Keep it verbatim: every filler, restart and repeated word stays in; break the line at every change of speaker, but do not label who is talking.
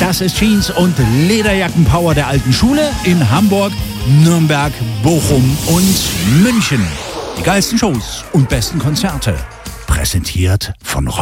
Das ist Jeans und Lederjackenpower der alten Schule in Hamburg, Nürnberg, Bochum und München. Die geilsten Shows und besten Konzerte. Präsentiert von Rock